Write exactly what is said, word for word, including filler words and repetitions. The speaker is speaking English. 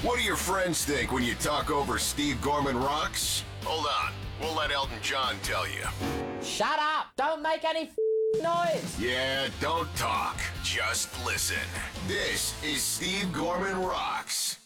What do your friends think when you talk over Steve Gorman Rocks? Hold on, we'll let Elton John tell you. Shut up! Don't make any f- noise! Yeah, don't talk, just listen. This is Steve Gorman Rocks.